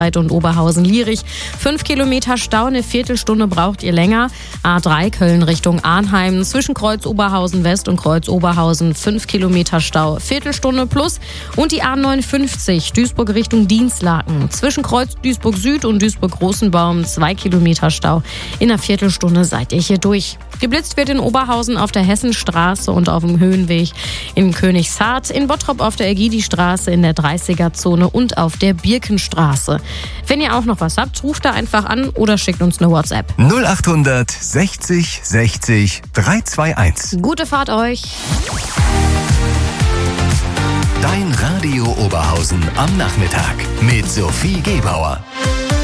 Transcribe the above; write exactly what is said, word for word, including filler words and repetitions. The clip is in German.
und Oberhausen-Lierich. Fünf Kilometer Stau, eine Viertelstunde braucht ihr länger. A drei Köln Richtung Arnheim, zwischen Kreuz Oberhausen West und Kreuz Oberhausen fünf Kilometer Stau, Viertelstunde plus. Und die A neunundfünfzig Duisburg Richtung Dienstlaken, zwischen Kreuz Duisburg Süd und Duisburg Großenbaum zwei Kilometer Stau. In einer Viertelstunde seid ihr hier durch. Geblitzt wird in Oberhausen auf der Hessenstraße und auf dem Höhenweg in Königshardt, in Bottrop auf der Ägidi-Straße, in der dreißiger-Zone und auf der Birkenstraße. Wenn ihr auch noch was habt, ruft da einfach an oder schickt uns eine WhatsApp. null achthundert sechzig sechzig dreihundertzweiundzwanzig. Gute Fahrt euch. Dein Radio Oberhausen am Nachmittag mit Sophie Gebauer.